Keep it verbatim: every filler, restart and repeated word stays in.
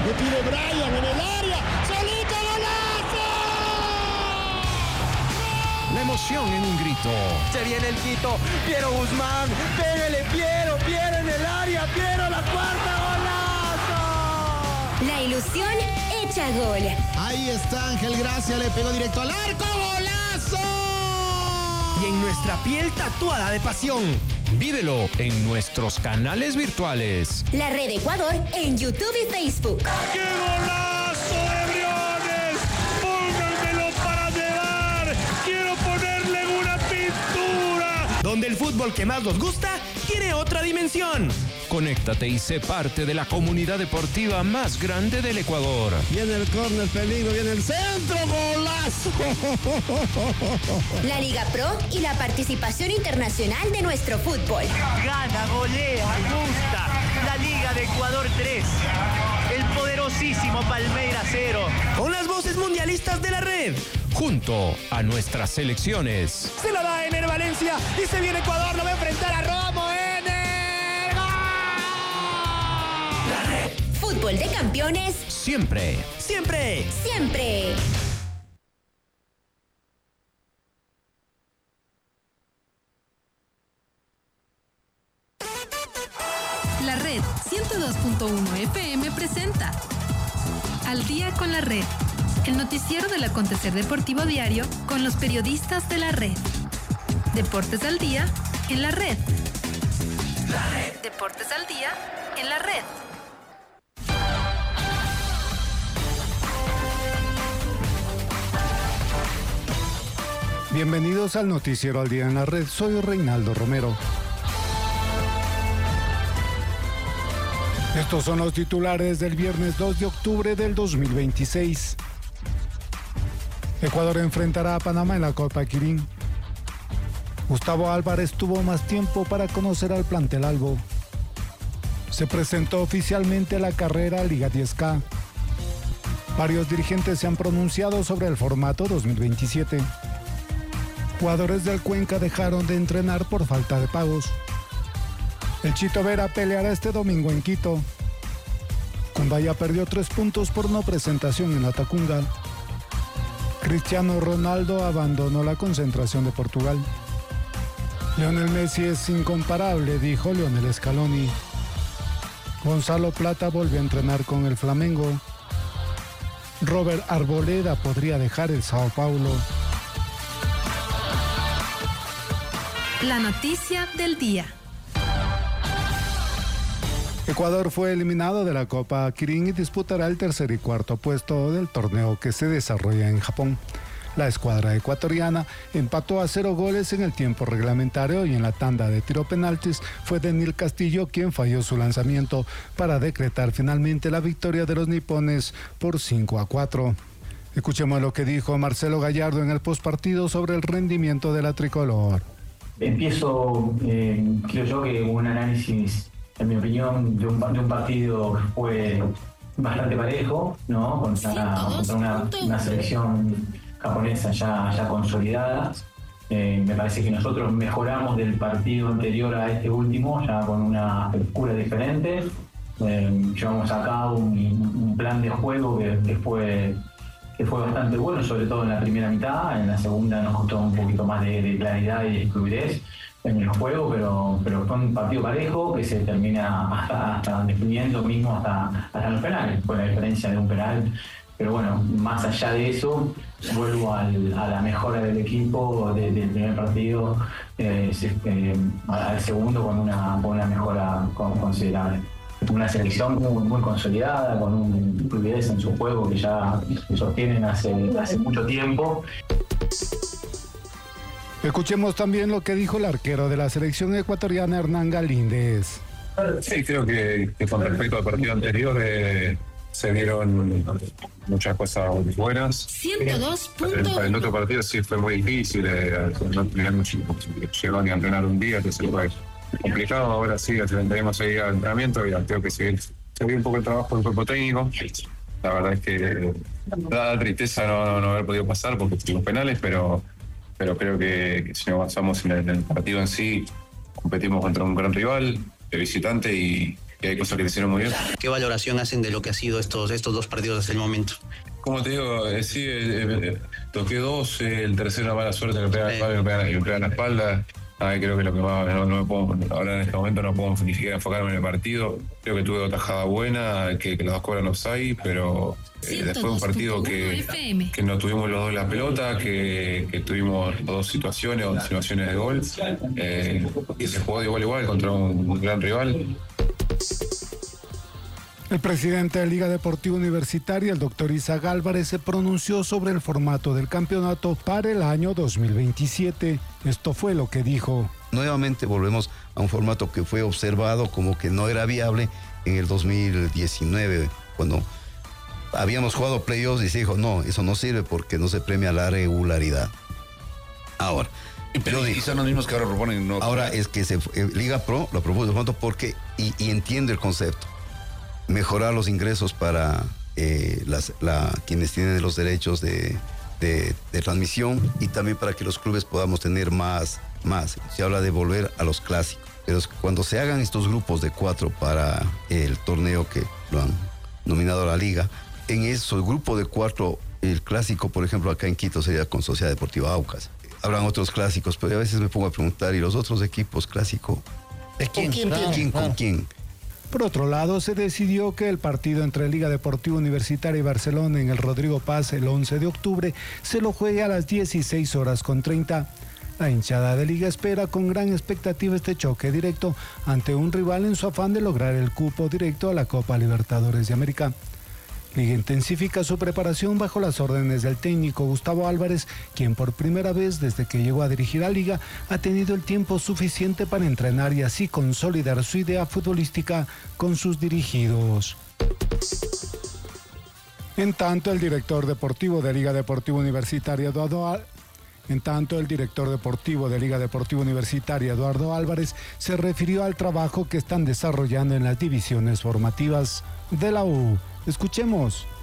Lo tiene Brian en el área. ¡Solito, golazo! La emoción en un grito. Se viene el Quito. Piero Guzmán. Pégale, Piero. Piero en el área. Piero, la cuarta. ¡Golazo! La ilusión hecha gol. Ahí está Ángel Gracia. Le pegó directo al arco. ¡Golazo! Y en nuestra piel tatuada de pasión. Vívelo en nuestros canales virtuales. La Red Ecuador en YouTube y Facebook. ¡Qué golazo de Briones! ¡Pónganmelo para llevar! ¡Quiero ponerle una pintura! Donde el fútbol que más nos gusta tiene otra dimensión. Conéctate y sé parte de la comunidad deportiva más grande del Ecuador. Viene el córner, peligro, viene el centro, golazo. La Liga Pro y la participación internacional de nuestro fútbol. Gana, golea, gusta. La Liga de Ecuador tres. El poderosísimo Palmeiras cero. Con las voces mundialistas de la red. Junto a nuestras selecciones. Se la da Ener Valencia y se viene Ecuador. Lo va a enfrentar a Romo. Ener. La Red. Fútbol de campeones. Siempre. Siempre. Siempre. La Red ciento dos punto uno F M presenta Al día con la Red, el noticiero del acontecer deportivo diario con los periodistas de la Red. Deportes al día en la Red. La Red. Deportes al día en la Red. Bienvenidos al noticiero al día en la Red. Soy Reinaldo Romero. Estos son los titulares del viernes dos de octubre del dos mil veintiséis. Ecuador enfrentará a Panamá en la Copa Quirín. Gustavo Álvarez tuvo más tiempo para conocer al plantel albo. Se presentó oficialmente la carrera Liga diez K. Varios dirigentes se han pronunciado sobre el formato dos mil veintisiete. Jugadores del Cuenca dejaron de entrenar por falta de pagos. El Chito Vera peleará este domingo en Quito. Cumbaya perdió tres puntos por no presentación en la Tacunga. Cristiano Ronaldo abandonó la concentración de Portugal. Lionel Messi es incomparable, dijo Lionel Scaloni. Gonzalo Plata volvió a entrenar con el Flamengo. Robert Arboleda podría dejar el Sao Paulo. La noticia del día. Ecuador fue eliminado de la Copa Quirín y disputará el tercer y cuarto puesto del torneo que se desarrolla en Japón. La escuadra ecuatoriana empató a cero goles en el tiempo reglamentario y en la tanda de tiro penaltis fue Daniel Castillo quien falló su lanzamiento para decretar finalmente la victoria de los nipones por cinco a cuatro. Escuchemos lo que dijo Marcelo Gallardo en el postpartido sobre el rendimiento de la tricolor. Empiezo, eh, creo yo que un análisis, en mi opinión, de un, de un partido que fue bastante parejo, ¿no? Contra, contra una, una selección japonesa ya, ya consolidada. Eh, me parece que nosotros mejoramos del partido anterior a este último, ya con una frescura diferente. Eh, llevamos a cabo un, un plan de juego que, que fue... que fue bastante bueno, sobre todo en la primera mitad. En la segunda nos costó un poquito más de, de claridad y de fluidez en el juego, pero, pero fue un partido parejo que se termina hasta, hasta definiendo mismo hasta, hasta los penales, con la diferencia de un penal. Pero bueno, más allá de eso, vuelvo al, a la mejora del equipo de, del primer partido, eh, eh, al segundo con una, con una mejora considerable. Una selección muy, muy consolidada, con un fluidez en su juego que ya sostienen hace, hace mucho tiempo. Escuchemos también lo que dijo el arquero de la selección ecuatoriana, Hernán Galíndez. Sí, creo que, que con respecto al partido anterior eh, se dieron muchas cosas buenas. ciento dos punto uno. Para el otro partido sí fue muy difícil, eh, no teníamos, llegó ni a entrenar un día, entonces fue complicado. Ahora sí, tenemos seguir al entrenamiento y creo que se, se vio un poco el trabajo del cuerpo técnico. La verdad es que da tristeza no, no, no haber podido pasar porque tuvimos penales, pero, pero creo que, que si no avanzamos en el, en el partido en sí, competimos contra un gran rival de visitante y, que hay cosas que le hicieron muy bien. ¿Qué valoración hacen de lo que ha sido estos, estos dos partidos hasta el momento? Como te digo, eh, sí, eh, eh, toqué dos, eh, el tercero mala suerte, me pega, sí. me pega, me pega en la espalda. Ay, creo que lo que más, no, no me puedo, ahora en este momento no puedo ni siquiera enfocarme en el partido. Creo que tuve otra tajada buena, que, que los dos cobran offside, pero eh, después de un partido que, que no tuvimos los dos la pelota, que, que tuvimos dos situaciones o situaciones de gol, eh, y se jugó de igual a igual contra un gran rival. El presidente de Liga Deportiva Universitaria, el doctor Isaac Álvarez, se pronunció sobre el formato del campeonato para el año dos mil veintisiete. Esto fue lo que dijo. Nuevamente volvemos a un formato que fue observado como que no era viable en el dos mil diecinueve, cuando habíamos jugado playoffs y se dijo, no, eso no sirve porque no se premia la regularidad. Ahora, pero y son los mismos que ahora proponen. No, ahora es que se, eh, Liga Pro lo propuso el formato porque, y, y entiendo el concepto, mejorar los ingresos para eh, las, la, quienes tienen los derechos de, de, de transmisión y también para que los clubes podamos tener más, más. Se habla de volver a los clásicos, pero cuando se hagan estos grupos de cuatro para el torneo que lo han nominado a la liga, en esos grupos de cuatro, el clásico, por ejemplo, acá en Quito sería con Sociedad Deportiva Aucas. Habrán otros clásicos, pero a veces me pongo a preguntar, ¿y los otros equipos clásicos? ¿De quién? ¿Con quién? Claro, ¿Quién? claro. ¿Con quién? Por otro lado, se decidió que el partido entre Liga Deportiva Universitaria y Barcelona en el Rodrigo Paz el once de octubre se lo juegue a las dieciséis horas con treinta. La hinchada de Liga espera con gran expectativa este choque directo ante un rival en su afán de lograr el cupo directo a la Copa Libertadores de América. Liga intensifica su preparación bajo las órdenes del técnico Gustavo Álvarez, quien por primera vez desde que llegó a dirigir a Liga ha tenido el tiempo suficiente para entrenar y así consolidar su idea futbolística con sus dirigidos. En tanto, el director deportivo de Liga Deportiva Universitaria, Eduardo Al... En tanto, el director deportivo de Liga Deportiva Universitaria, Eduardo Álvarez, se refirió al trabajo que están desarrollando en las divisiones formativas de la U. Escuchemos.